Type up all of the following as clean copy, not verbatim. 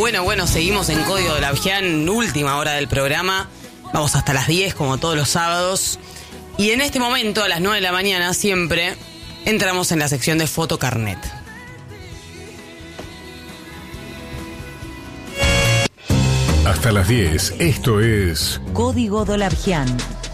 Bueno, seguimos en Código Dolavgian, última hora del programa. Vamos hasta las 10, como todos los sábados. Y en este momento, a las 9 de la mañana, siempre, entramos en la sección de Fotocarnet. Hasta las 10, esto es Código Dolavgian.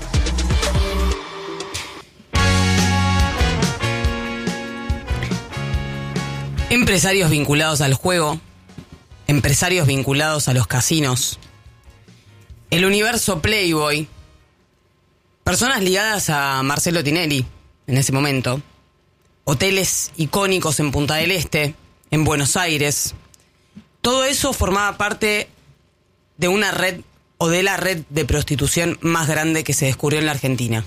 Empresarios vinculados al juego, empresarios vinculados a los casinos, el universo Playboy, personas ligadas a Marcelo Tinelli en ese momento, hoteles icónicos en Punta del Este, en Buenos Aires. Todo eso formaba parte de una red o de la red de prostitución más grande que se descubrió en la Argentina.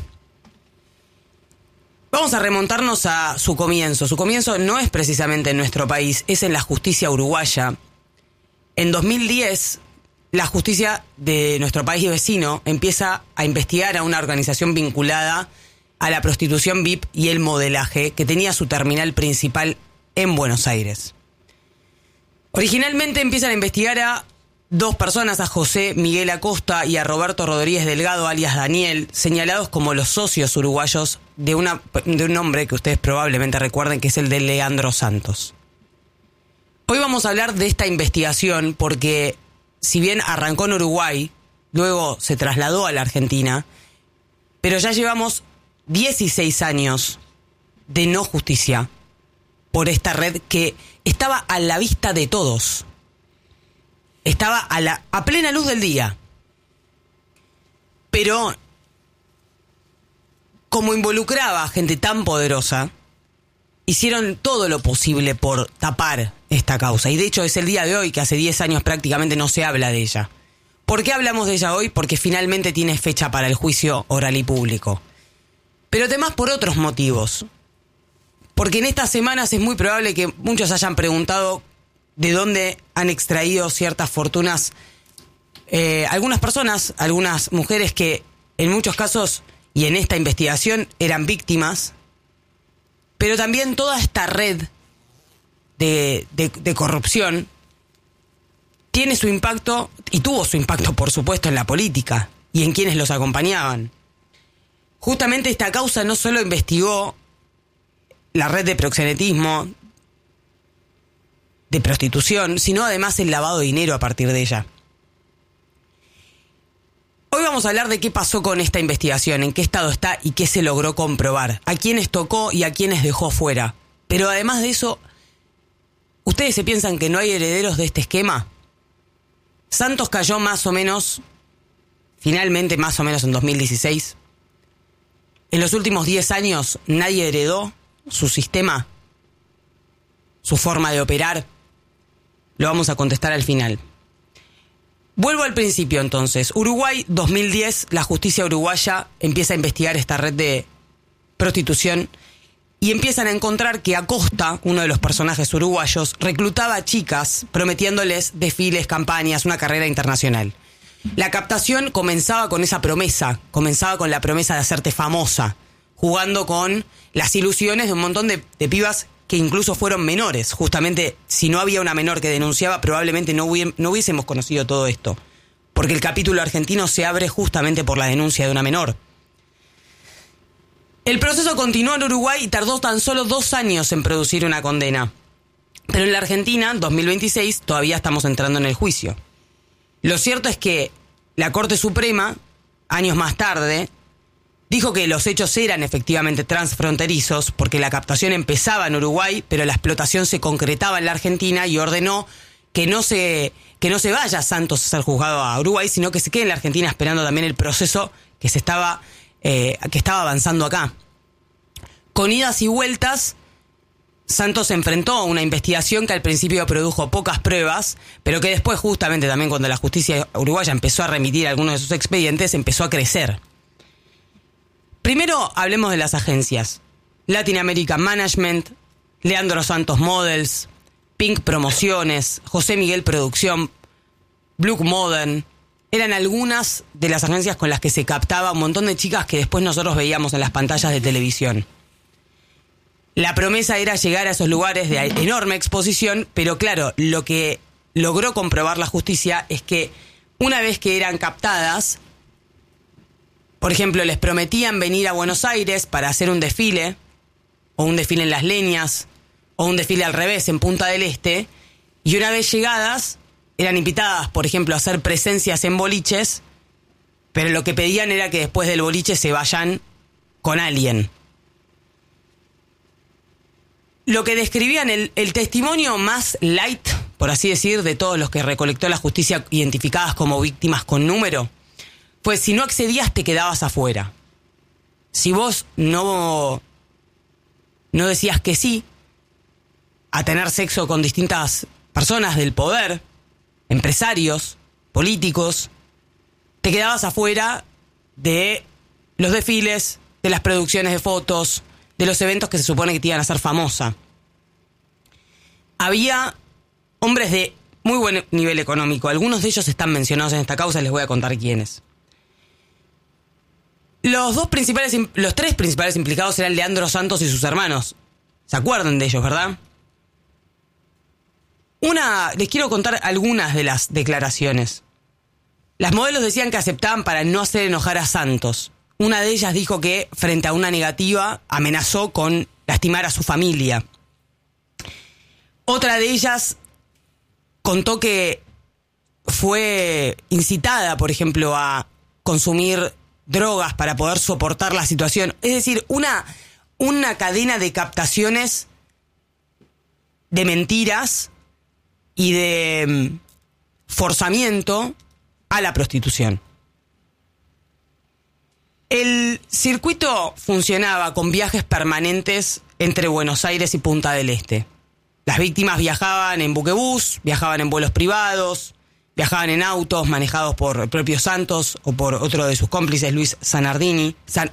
Vamos a remontarnos a su comienzo. Su comienzo no es precisamente en nuestro país, es en la justicia uruguaya. En 2010, la justicia de nuestro país vecino empieza a investigar a una organización vinculada a la prostitución VIP y el modelaje, que tenía su terminal principal en Buenos Aires. Originalmente empiezan a investigar a dos personas, a José Miguel Acosta y a Roberto Rodríguez Delgado, alias Daniel, señalados como los socios uruguayos de un nombre que ustedes probablemente recuerden, que es el de Leandro Santos. Hoy vamos a hablar de esta investigación porque, si bien arrancó en Uruguay, luego se trasladó a la Argentina, pero ya llevamos 16 años de no justicia por esta red que estaba a la vista de todos. Estaba a plena luz del día. Pero, como involucraba a gente tan poderosa, hicieron todo lo posible por tapar esta causa. Y de hecho es el día de hoy que hace 10 años prácticamente no se habla de ella. ¿Por qué hablamos de ella hoy? Porque finalmente tiene fecha para el juicio oral y público. Pero además por otros motivos. Porque en estas semanas es muy probable que muchos hayan preguntado de dónde han extraído ciertas fortunas algunas personas, algunas mujeres que en muchos casos y en esta investigación eran víctimas, pero también toda esta red de corrupción tiene su impacto, y tuvo su impacto por supuesto en la política y en quienes los acompañaban. Justamente esta causa no solo investigó la red de proxenetismo, de prostitución, sino además el lavado de dinero a partir de ella. Hoy vamos a hablar de qué pasó con esta investigación, en qué estado está y qué se logró comprobar, a quiénes tocó y a quiénes dejó fuera. Pero además de eso, ¿ustedes se piensan que no hay herederos de este esquema? Santos cayó finalmente más o menos en 2016. En los últimos 10 años nadie heredó su sistema, su forma de operar. Lo vamos a contestar al final. Vuelvo al principio entonces. Uruguay, 2010, la justicia uruguaya empieza a investigar esta red de prostitución y empiezan a encontrar que Acosta, uno de los personajes uruguayos, reclutaba a chicas prometiéndoles desfiles, campañas, una carrera internacional. La captación comenzaba con esa promesa, comenzaba con la promesa de hacerte famosa, jugando con las ilusiones de un montón de pibas que incluso fueron menores. Justamente, si no había una menor que denunciaba, probablemente no hubiésemos conocido todo esto. Porque el capítulo argentino se abre justamente por la denuncia de una menor. El proceso continuó en Uruguay y tardó tan solo 2 años en producir una condena. Pero en la Argentina, 2026, todavía estamos entrando en el juicio. Lo cierto es que la Corte Suprema, años más tarde, dijo que los hechos eran efectivamente transfronterizos porque la captación empezaba en Uruguay, pero la explotación se concretaba en la Argentina, y ordenó que no se vaya Santos a ser juzgado a Uruguay, sino que se quede en la Argentina esperando también el proceso que estaba avanzando acá. Con idas y vueltas, Santos se enfrentó a una investigación que al principio produjo pocas pruebas, pero que después, justamente también cuando la justicia uruguaya empezó a remitir algunos de sus expedientes, empezó a crecer. Primero hablemos de las agencias. Latin American Management, Leandro Santos Models, Pink Promociones, José Miguel Producción, Blue Modern. Eran algunas de las agencias con las que se captaba un montón de chicas que después nosotros veíamos en las pantallas de televisión. La promesa era llegar a esos lugares de enorme exposición, pero claro, lo que logró comprobar la justicia es que una vez que eran captadas, por ejemplo, les prometían venir a Buenos Aires para hacer un desfile, o un desfile en Las Leñas, o un desfile al revés, en Punta del Este, y una vez llegadas, eran invitadas, por ejemplo, a hacer presencias en boliches, pero lo que pedían era que después del boliche se vayan con alguien. Lo que describían, el testimonio más light, por así decir, de todos los que recolectó la justicia identificadas como víctimas con número, fue: si no accedías te quedabas afuera. Si vos no decías que sí a tener sexo con distintas personas del poder, empresarios, políticos, te quedabas afuera de los desfiles, de las producciones de fotos, de los eventos que se supone que te iban a hacer famosa. Había hombres de muy buen nivel económico. Algunos de ellos están mencionados en esta causa, les voy a contar quiénes. Los tres principales implicados eran Leandro Santos y sus hermanos. ¿Se acuerdan de ellos, verdad? Les quiero contar algunas de las declaraciones. Las modelos decían que aceptaban para no hacer enojar a Santos. Una de ellas dijo que, frente a una negativa, amenazó con lastimar a su familia. Otra de ellas contó que fue incitada, por ejemplo, a consumir drogas para poder soportar la situación. Es decir, una cadena de captaciones, de mentiras y de forzamiento a la prostitución. El circuito funcionaba con viajes permanentes entre Buenos Aires y Punta del Este. Las víctimas viajaban en buquebús, viajaban en vuelos privados, viajaban en autos manejados por el propio Santos o por otro de sus cómplices, Luis Zanardi.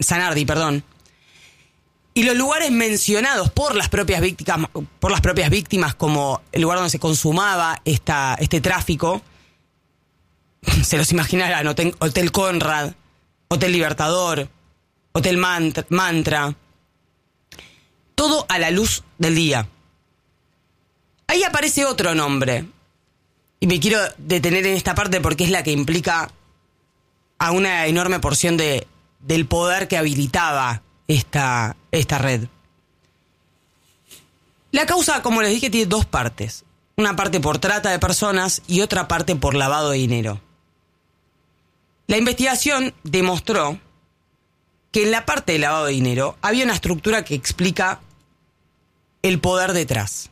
Y los lugares mencionados por las propias víctimas como el lugar donde se consumaba este tráfico, se los imaginarán: Hotel Conrad, Hotel Libertador, Hotel Mantra, todo a la luz del día. Ahí aparece otro nombre, y me quiero detener en esta parte porque es la que implica a una enorme porción del poder que habilitaba esta red. La causa, como les dije, tiene dos partes. Una parte por trata de personas y otra parte por lavado de dinero. La investigación demostró que en la parte de lavado de dinero había una estructura que explica el poder detrás.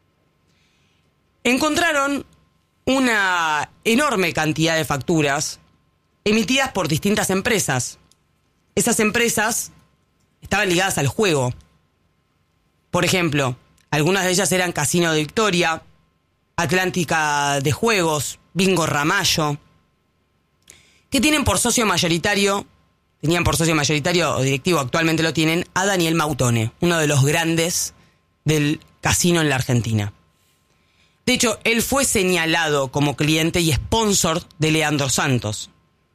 Encontraron una enorme cantidad de facturas emitidas por distintas empresas. Esas empresas estaban ligadas al juego. Por ejemplo, algunas de ellas eran Casino de Victoria, Atlántica de Juegos, Bingo Ramallo, que tenían por socio mayoritario o directivo, actualmente lo tienen, a Daniel Mautone, uno de los grandes del casino en la Argentina. De hecho, él fue señalado como cliente y sponsor de Leandro Santos.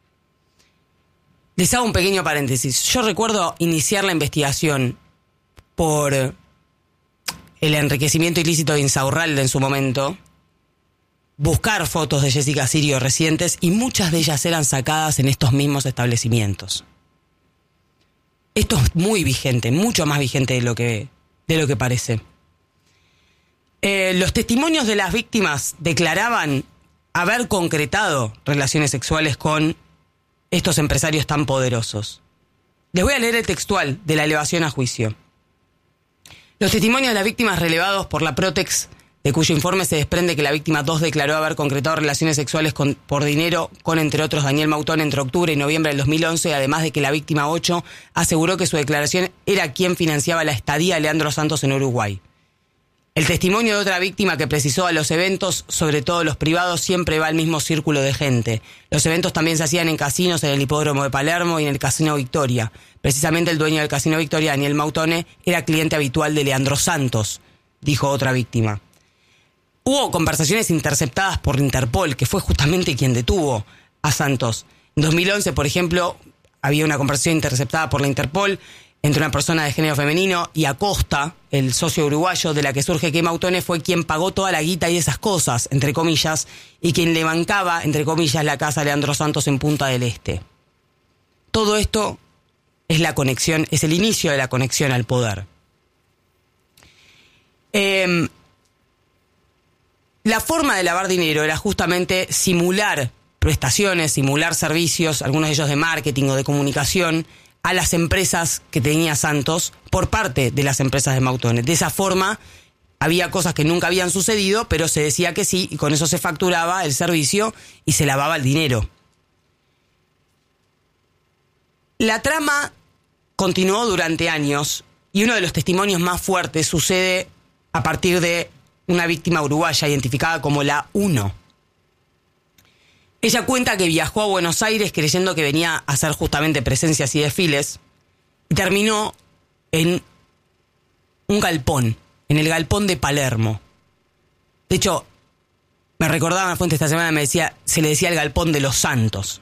Les hago un pequeño paréntesis. Yo recuerdo iniciar la investigación por el enriquecimiento ilícito de Insaurralde en su momento, buscar fotos de Jessica Sirio recientes, y muchas de ellas eran sacadas en estos mismos establecimientos. Esto es muy vigente, mucho más vigente de lo que parece. Los testimonios de las víctimas declaraban haber concretado relaciones sexuales con estos empresarios tan poderosos. Les voy a leer el textual de la elevación a juicio. Los testimonios de las víctimas relevados por la Protex, de cuyo informe se desprende que la víctima 2 declaró haber concretado relaciones sexuales por dinero con, entre otros, Daniel Mautón entre octubre y noviembre del 2011, además de que la víctima 8 aseguró que su declaración era quien financiaba la estadía de Leandro Santos en Uruguay. El testimonio de otra víctima que precisó: a los eventos, sobre todo los privados, siempre va al mismo círculo de gente. Los eventos también se hacían en casinos, en el hipódromo de Palermo y en el Casino Victoria. Precisamente el dueño del Casino Victoria, Daniel Mautone, era cliente habitual de Leandro Santos, dijo otra víctima. Hubo conversaciones interceptadas por Interpol, que fue justamente quien detuvo a Santos. En 2011, por ejemplo, había una conversación interceptada por la Interpol entre una persona de género femenino y Acosta, el socio uruguayo de la que surge que Mautone, fue quien pagó toda la guita y esas cosas, entre comillas, y quien le bancaba, entre comillas, la casa Leandro Santos en Punta del Este. Todo esto es la conexión, es el inicio de la conexión al poder. La forma de lavar dinero era justamente simular prestaciones, simular servicios, algunos de ellos de marketing o de comunicación, a las empresas que tenía Santos por parte de las empresas de Mautone. De esa forma había cosas que nunca habían sucedido, pero se decía que sí, y con eso se facturaba el servicio y se lavaba el dinero. La trama continuó durante años y uno de los testimonios más fuertes sucede a partir de una víctima uruguaya identificada como la 1. Ella cuenta que viajó a Buenos Aires creyendo que venía a hacer justamente presencias y desfiles y terminó en un galpón, en el galpón de Palermo. De hecho, me recordaba una fuente esta semana, se le decía el galpón de los Santos.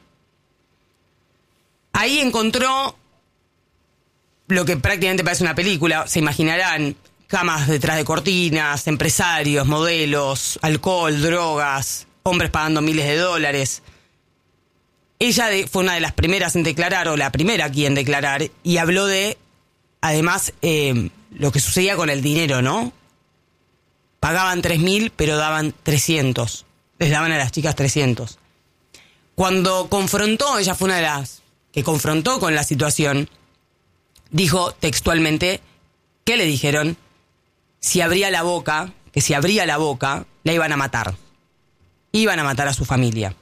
Ahí encontró lo que prácticamente parece una película, se imaginarán, camas detrás de cortinas, empresarios, modelos, alcohol, drogas, hombres pagando miles de dólares. Ella fue una de las primeras en declarar, o la primera aquí en declarar, y habló de, además, lo que sucedía con el dinero, ¿no? Pagaban 3.000, pero daban 300. Les daban a las chicas 300. Cuando confrontó, ella fue una de las que confrontó con la situación, dijo textualmente que le dijeron que si abría la boca, la iban a matar. Iban a matar a su familia.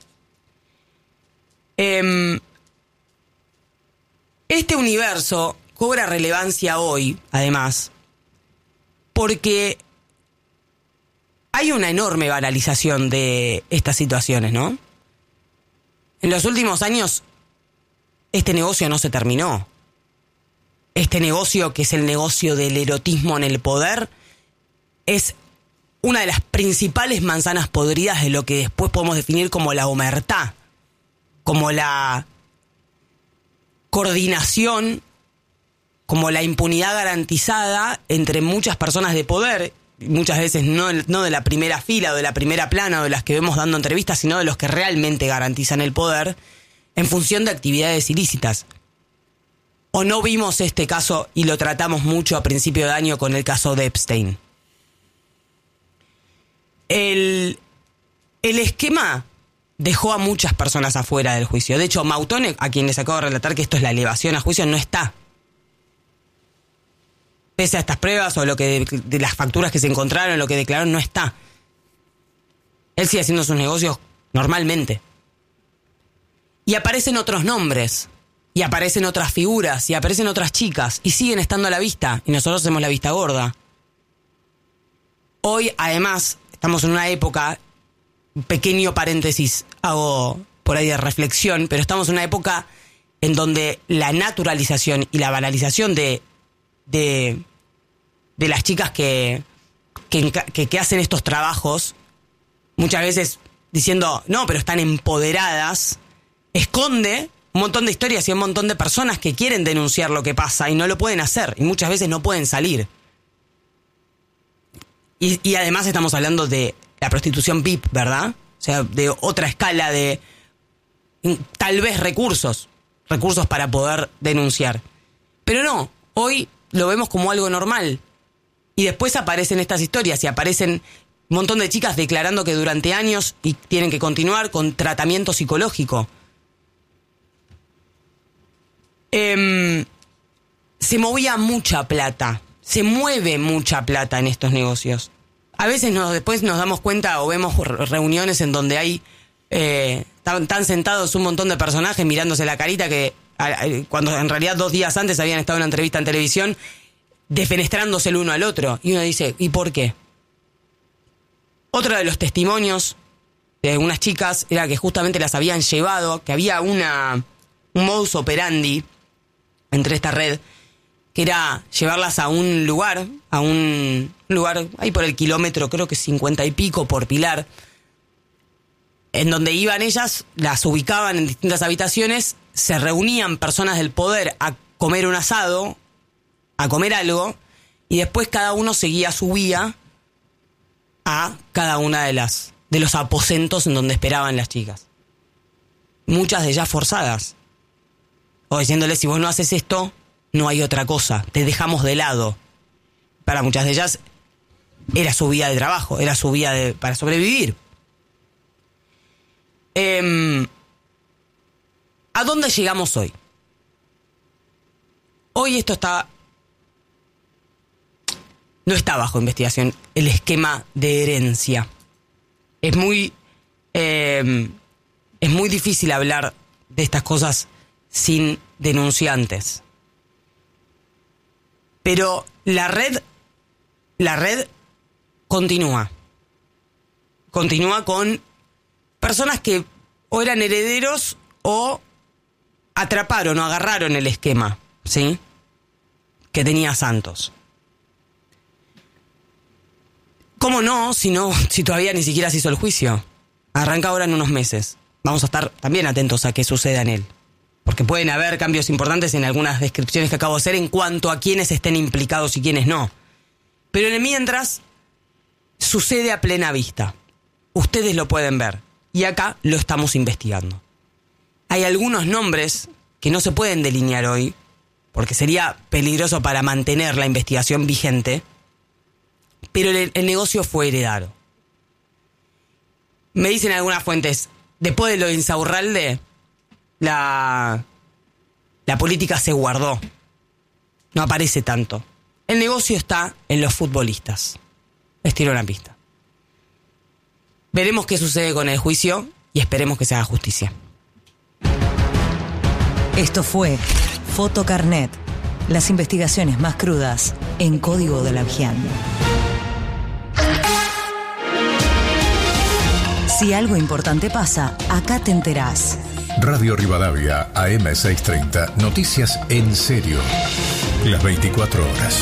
Este universo cobra relevancia hoy, además, porque hay una enorme banalización de estas situaciones, ¿no? En los últimos años, este negocio no se terminó. Este negocio, que es el negocio del erotismo en el poder, es una de las principales manzanas podridas de lo que después podemos definir como la omertá, como la coordinación, como la impunidad garantizada entre muchas personas de poder, muchas veces no de la primera fila o de la primera plana o de las que vemos dando entrevistas, sino de los que realmente garantizan el poder, en función de actividades ilícitas. ¿O no vimos este caso y lo tratamos mucho a principio de año con el caso de Epstein? El esquema dejó a muchas personas afuera del juicio. De hecho, Mautone, a quien les acabo de relatar que esto es la elevación a juicio, no está. Pese a estas pruebas o lo que de las facturas que se encontraron, lo que declararon, no está. Él sigue haciendo sus negocios normalmente. Y aparecen otros nombres, y aparecen otras figuras, y aparecen otras chicas, y siguen estando a la vista, y nosotros hacemos la vista gorda. Hoy, además, estamos en una época, un pequeño paréntesis hago por ahí de reflexión, pero estamos en una época en donde la naturalización y la banalización de las chicas que hacen estos trabajos, muchas veces diciendo, no, pero están empoderadas, esconde un montón de historias y un montón de personas que quieren denunciar lo que pasa y no lo pueden hacer, y muchas veces no pueden salir. Y además estamos hablando de la prostitución VIP, ¿verdad? O sea, de otra escala de tal vez recursos para poder denunciar. Pero no, hoy lo vemos como algo normal. Y después aparecen estas historias y aparecen un montón de chicas declarando que durante años y tienen que continuar con tratamiento psicológico. Se movía mucha plata, se mueve mucha plata en estos negocios. A veces después nos damos cuenta o vemos reuniones en donde hay están sentados un montón de personajes mirándose la carita que cuando en realidad 2 días antes habían estado en una entrevista en televisión defenestrándose el uno al otro. Y uno dice, ¿y por qué? Otro de los testimonios de unas chicas era que justamente las habían llevado, que había un modus operandi entre esta red, que era llevarlas a un lugar ahí por el kilómetro, creo que 50 y pico por Pilar, en donde iban ellas, las ubicaban en distintas habitaciones, se reunían personas del poder a comer un asado, a comer algo y después cada uno subía a cada una de los aposentos en donde esperaban las chicas. Muchas de ellas forzadas. O diciéndoles, si vos no haces esto, no hay otra cosa, te dejamos de lado. Para muchas de ellas era su vía de trabajo, era su vía para sobrevivir. ¿A dónde llegamos hoy? Hoy esto no está bajo investigación, el esquema de herencia. Es muy difícil hablar de estas cosas sin denunciantes. Pero la red continúa. Continúa con personas que o eran herederos o atraparon o agarraron el esquema, ¿sí?, que tenía Santos. ¿Cómo no? Si todavía ni siquiera se hizo el juicio. Arranca ahora en unos meses. Vamos a estar también atentos a qué suceda en él. Porque pueden haber cambios importantes en algunas descripciones que acabo de hacer en cuanto a quiénes estén implicados y quiénes no. Pero en el mientras, sucede a plena vista. Ustedes lo pueden ver. Y acá lo estamos investigando. Hay algunos nombres que no se pueden delinear hoy, porque sería peligroso para mantener la investigación vigente, pero el negocio fue heredado. Me dicen algunas fuentes, después de lo de Insaurralde, la política se guardó. No aparece tanto. El negocio está en los futbolistas. Estiro la pista. Veremos qué sucede con el juicio y esperemos que se haga justicia. Esto fue Fotocarnet. Las investigaciones más crudas en Código de la Vigiando. Si algo importante pasa, acá te enterás. Radio Rivadavia, AM630. Noticias en serio. Las 24 horas.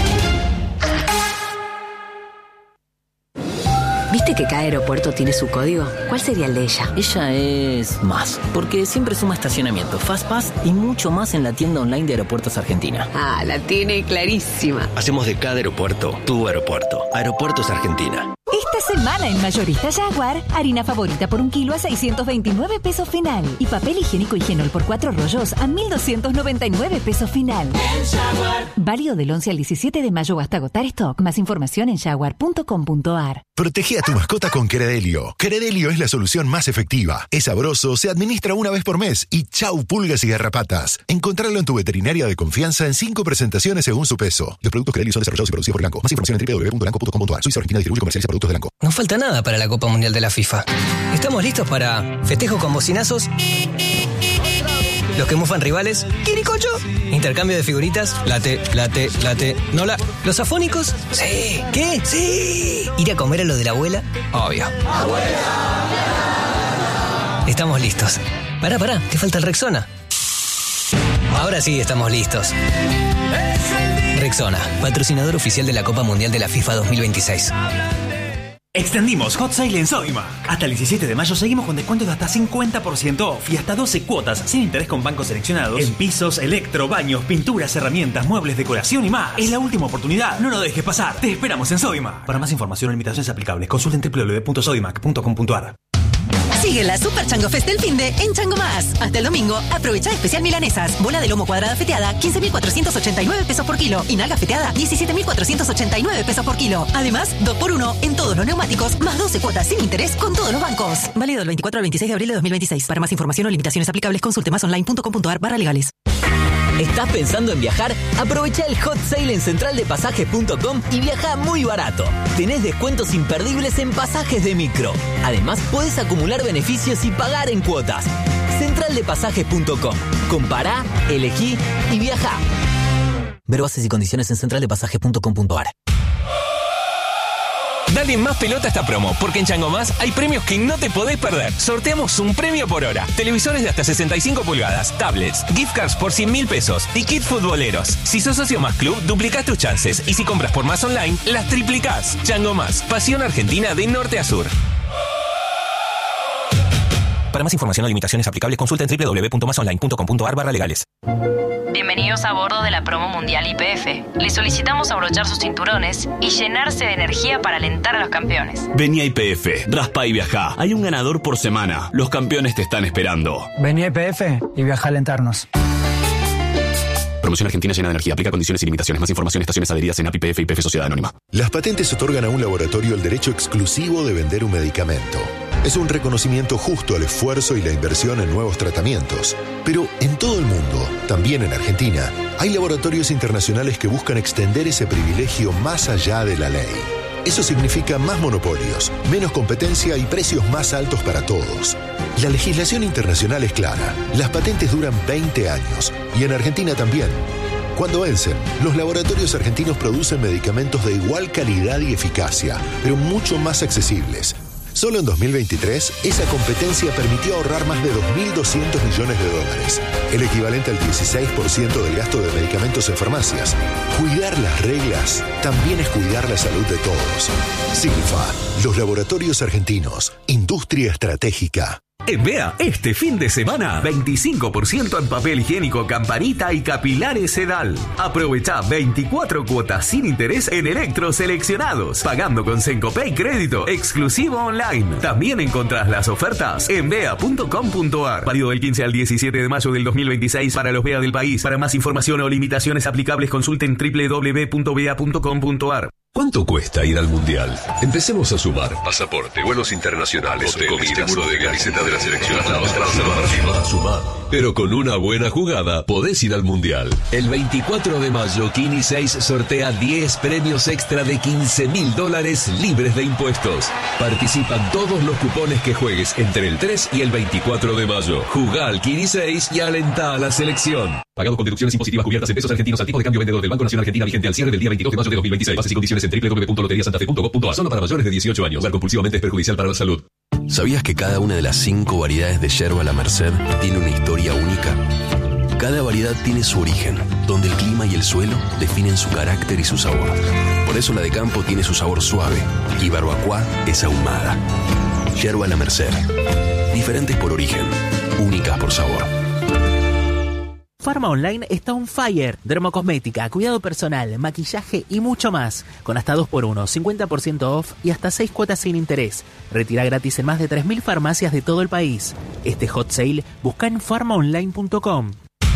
¿Viste que cada aeropuerto tiene su código? ¿Cuál sería el de ella? Ella es más, porque siempre suma estacionamiento, FastPass y mucho más en la tienda online de Aeropuertos Argentina. Ah, la tiene clarísima. Hacemos de cada aeropuerto tu aeropuerto. Aeropuertos Argentina. Esta semana en Mayorista Jaguar, harina favorita por 1 kilo a 629 pesos final. Y papel higiénico Higienol por 4 rollos a 1.299 pesos final. Válido del 11 al 17 de mayo hasta agotar stock. Más información en jaguar.com.ar. Protege a tu mascota con Credelio. Credelio es la solución más efectiva. Es sabroso, se administra una vez por mes y chau pulgas y garrapatas. Encontrarlo en tu veterinaria de confianza en 5 presentaciones según su peso. Los productos Credelio son desarrollados y producidos por Elanco. Más información en www.elanco.com.ar. Suiza Argentina distribuye y comercializa productos de Elanco. No falta nada para la Copa Mundial de la FIFA. ¿Estamos listos para festejo con bocinazos? Los que mufan rivales, ¿quiricocho? Intercambio de figuritas, late. ¿No los afónicos? Sí. ¿Qué? Sí. ¿Ir a comer a lo de la abuela? Obvio. ¡Abuela! Estamos listos. Pará, te falta el Rexona. Ahora sí estamos listos. Rexona, patrocinador oficial de la Copa Mundial de la FIFA 2026. Extendimos Hot Sale en Sodimac. Hasta el 17 de mayo seguimos con descuentos de hasta 50% off y hasta 12 cuotas sin interés con bancos seleccionados en pisos, electro, baños, pinturas, herramientas, muebles, decoración y más. Es la última oportunidad, no lo dejes pasar. Te esperamos en Sodimac. Para más información o limitaciones aplicables, consulten www.sodimac.com.ar. Sigue la Super Chango Fest del finde en Chango Más. Hasta el domingo, aprovecha especial milanesas. Bola de lomo cuadrada feteada, 15.489 pesos por kilo. Y nalga feteada, 17.489 pesos por kilo. Además, 2x1 en todos los neumáticos, más 12 cuotas sin interés con todos los bancos. Válido del 24 al 26 de abril de 2026. Para más información o limitaciones aplicables, consulte másonline.com.ar/legales. ¿Estás pensando en viajar? Aprovecha el Hot Sale en centraldepasajes.com y viaja muy barato. Tenés descuentos imperdibles en pasajes de micro. Además, podés acumular beneficios y pagar en cuotas. Centraldepasajes.com. Compará, elegí y viaja. Ver bases y condiciones en centraldepasajes.com.ar. Dale más pelota a esta promo, porque en Chango Más hay premios que no te podés perder. Sorteamos un premio por hora. Televisores de hasta 65 pulgadas, tablets, gift cards por 100.000 pesos y kit futboleros. Si sos socio Más Club, duplicás tus chances. Y si compras por Más Online, las triplicás. Chango Más, pasión argentina de norte a sur. Para más información o limitaciones aplicables, consulta en www.masonline.com.ar/legales. Bienvenidos a bordo de la promo mundial YPF. Les solicitamos abrochar sus cinturones y llenarse de energía para alentar a los campeones. Vení a YPF, raspa y viajá. Hay un ganador por semana. Los campeones te están esperando. Vení a YPF y viajá a alentarnos. Promoción Argentina llena de energía. Aplica condiciones y limitaciones. Más información en estaciones adheridas en API YPF y YPF Sociedad Anónima. Las patentes otorgan a un laboratorio el derecho exclusivo de vender un medicamento. Es un reconocimiento justo al esfuerzo y la inversión en nuevos tratamientos. Pero en todo el mundo, también en Argentina, hay laboratorios internacionales que buscan extender ese privilegio más allá de la ley. Eso significa más monopolios, menos competencia y precios más altos para todos. La legislación internacional es clara. Las patentes duran 20 años y en Argentina también. Cuando vencen, los laboratorios argentinos producen medicamentos de igual calidad y eficacia, pero mucho más accesibles. Solo en 2023, esa competencia permitió ahorrar más de 2.200 millones de dólares, el equivalente al 16% del gasto de medicamentos en farmacias. Cuidar las reglas también es cuidar la salud de todos. Silfa, los laboratorios argentinos, industria estratégica. En Bea, este fin de semana, 25% en papel higiénico Campanita y capilares Sedal. Aprovecha 24 cuotas sin interés en electros seleccionados, pagando con Sencopay crédito exclusivo online. También encontrás las ofertas en bea.com.ar. Válido del 15 al 17 de mayo del 2026 para los Bea del país. Para más información o limitaciones aplicables, consulten www.bea.com.ar. ¿Cuánto cuesta ir al Mundial? Empecemos a sumar. Pasaporte, vuelos internacionales, hoteles, seguro de camiseta de la selección. Sumar. Pero con una buena jugada podés ir al Mundial. El 24 de mayo, Kini 6 sortea 10 premios extra de $15.000 libres de impuestos. Participan todos los cupones que juegues entre el 3 y el 24 de mayo. Jugá al Kini 6 y alentá a la selección. Pagado con deducciones impositivas cubiertas en pesos argentinos al tipo de cambio vendedor del Banco Nación Argentina vigente al cierre del día 22 de mayo de 2026. Bases y condiciones en www.loteriasantafe.gov.ar. Solo para mayores de 18 años. Jugar compulsivamente es perjudicial para la salud. ¿Sabías que cada una de las 5 variedades de yerba La Merced tiene una historia única? Cada variedad tiene su origen, donde el clima y el suelo definen su carácter y su sabor. Por eso la de campo tiene su sabor suave y Barbacoa es ahumada. Yerba La Merced. Diferentes por origen, únicas por sabor. Pharma Online está on fire. Dermocosmética, cuidado personal, maquillaje y mucho más. Con hasta 2x1, 50% off y hasta 6 cuotas sin interés. Retira gratis en más de 3.000 farmacias de todo el país. Este hot sale busca en pharmaonline.com.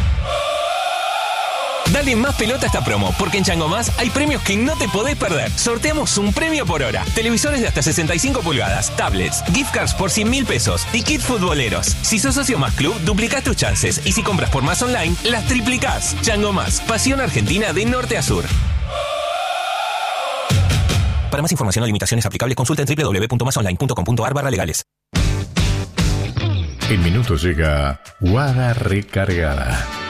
Dale más pelota a esta promo, porque en Chango Más hay premios que no te podés perder. Sorteamos un premio por hora. Televisores de hasta 65 pulgadas, tablets, gift cards por 100.000 pesos y kit futboleros. Si sos socio Más Club, duplicás tus chances. Y si compras por Más Online, las triplicás. Chango Más, pasión argentina de norte a sur. Para más información o limitaciones aplicables, consulta en www.masonline.com.ar/legales. En minutos llega Guada Recargada.